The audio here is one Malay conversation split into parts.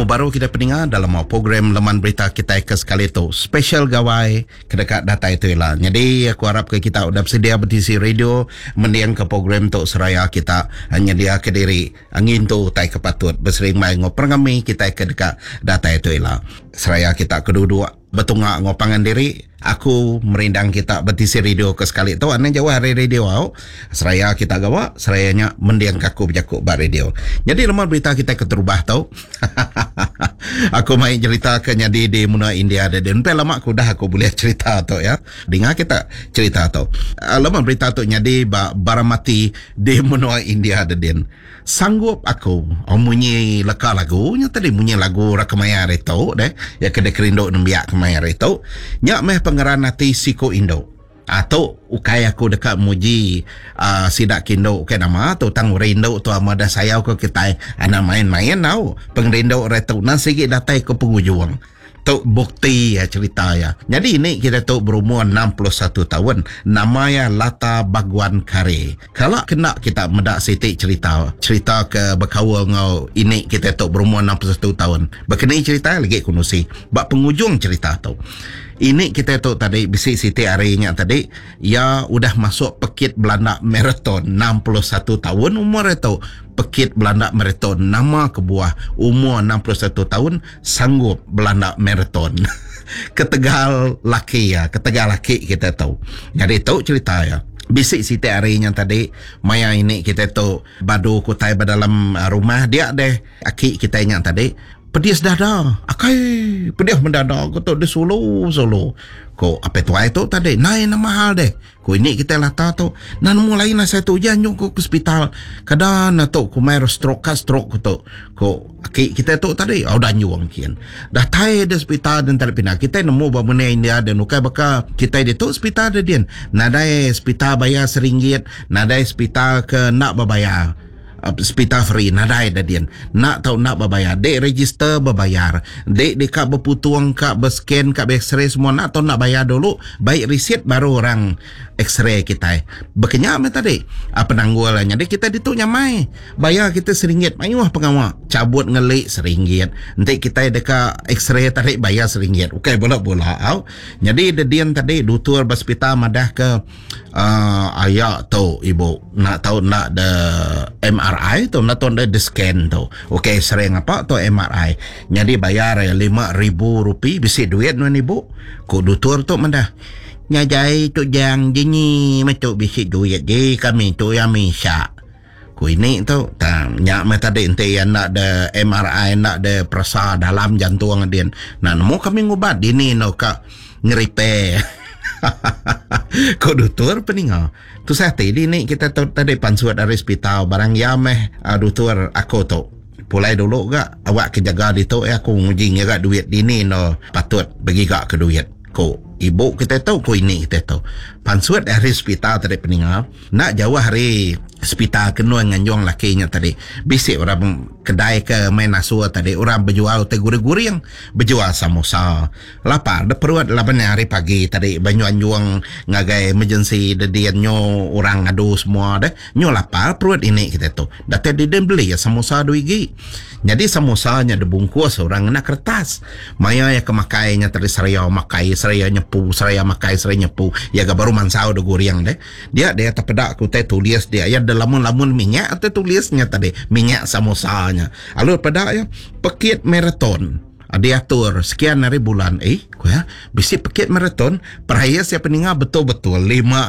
Temu baru kita pendengar dalam program Laman Berita kita ke sekali tu. Special gawai kedekat data itu lah. Jadi aku harap ke kita udah bersedia bertisi radio mendiang ke program tu seraya kita hanya dia ke diri angin tu tai kepatut bersering mai ngopang kami kita ke dekat data itu lah. Seraya kita kedua-dua betungak ngopangan diri aku merindang kita bertisi radio ke sekali tu ane jauh hari radio au seraya kita gawa serayanya mendiang kaku berjakuk bar radio. Jadi Laman Berita kita keterubah tau. Aku main cerita ke nyadi di Muna India dan lama aku dah aku boleh cerita tu ya. Dengar kita cerita tu. Laman Berita tu nyadi baramati di Muna India dan sanggup aku munyi leka lagunya tadi munyi lagu rakamaya reto deh ya kede kerindo nembiak kemaya reto nyak meh pengeran hati siko indo atau ukai aku dekat muji sidak kindo ukai nama tu tang rindo tu amada saya ko kita ana main-main nau pengrindo reto nan sigi datai ke penghujung tu bukti ya cerita ya. Jadi ini kita tu berumur 61 tahun. Namanya Lata Bagwan Kare. Kalau kena kita medak sitik cerita ke berkawa ngau ini kita tu berumur 61 tahun. Berkenai cerita lagi kunusi. Bak penghujung cerita tu. Ini kita tu tadi bisik siti harinya tadi ya udah masuk pekit Belanda Marathon 61 tahun umur itu pekit Belanda Marathon nama kebuah umur 61 tahun sanggup Belanda Marathon ke Tegal laki ya ke Tegal laki kita tahu. Jadi tahu cerita ya. Bisik siti harinya tadi maya ini kita tu badu kutai dalam rumah dia deh aki kita ingat tadi pedis dada akai pedis mendadak ko tu di Solo ko apa tu itu tadi naik nama hal deh ko ini kita lata tu nan mulai na saya tu janjung ko ke hospital kada na tu ko mai stroke ko tu ko aki kita tu tadi udah nyuang kian dah tai di hospital dan terpindah kita nemu babune India dan ukai baka kita di tu hospital dia nadai hospital bayar RM1 nadai hospital ke nak berbayar hospital free nadai dadian nak tahu nak berbayar dek register berbayar dek kak berputuang kak berscan kak x-ray semua nak tahu nak bayar dulu baik resit baru orang x-ray kita berkenyak tadi penanggulannya dek kita ditu nyamai bayar kita RM1 mayuah pengawak cabut ngelik RM1 nanti kita dekat x-ray tarik bayar RM1 okay bola-bola jadi dadian tadi doktor hospital madah ke ayak tu ibu nak tahu nak de MRI tu nak tahu de scan tu okey sering apa tu MRI jadi bayar RM5,000 bisi duit nuan ibu ko doktor tu madah nyajai tu jang jini macam bisi duit je kami tu yang misyak ko ini tu nyak mata de ente yang nak de MRI nak de perasa dalam jantung dia nak nemu kami ngubat dini no ka ngeripe ko doktor peninga tu saya tadi ni kita tadi pansuat dari hospital barang yameh doktor aku tu pulai dulu gak awak kejaga di tu aku nguji ngak duit dini no patut bagi gak ke duit ko ibu kita tahu ko ini kita tahu pansuat dari hospital tadi peninga nak jauh hari hospital kena nganjong lakinya tadi bisik orang kedai ke main asua tadi orang berjual teh guri-guri yang berjual samosa lapar de perut laban hari pagi tadi banyu anjuang ngagai emergency dedian nyo orang ngadu semua deh nyo lapar perut ini kita tu data di den beli ya samosa 2 gigi jadi samosanya dibungkus orang nak kertas maya ya kemakainya tadi seraya makai seraya nyepu seraya makai seraya nyepu ya ga baru mansau de guriang deh dia tapedak aku teh tulis dia ya lamun minyak atau tulisnya tadi minyak samosanya alur pada ya pekit marathon diatur sekian hari bulan ko ya bisi pekit marathon perhaya siapa ninga betul-betul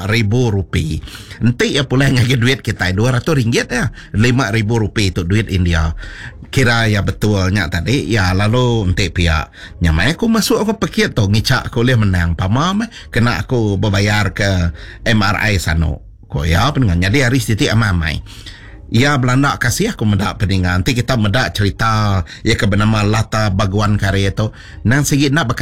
RM5,000 nanti ya pula ngagi duit kita RM200 ya RM5,000 itu duit India kira ya betulnya tadi ya lalu nanti pihak nyamai aku masuk aku pekit tu ngicak aku boleh menang pamam kena aku berbayar ke MRI sano ko ya pendengar jadi hari titik amai ya Belanda kasih aku mendak pendengar nanti kita mendak cerita ya ke bernama Lata Bagwan Kare itu nang segi nak